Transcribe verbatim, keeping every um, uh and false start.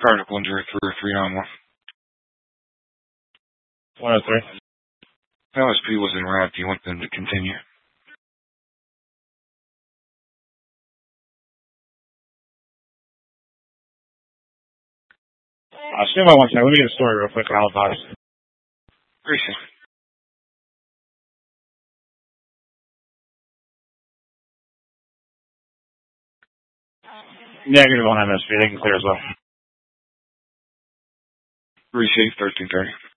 Critical injury three or three on one. one oh three. L S P was in R A D. Do you want them to continue? Uh, stand by one second. Let me get a story real quick and I'll advise. Appreciate it. Negative on M S P. They can clear as well. Receive thirteen thirty.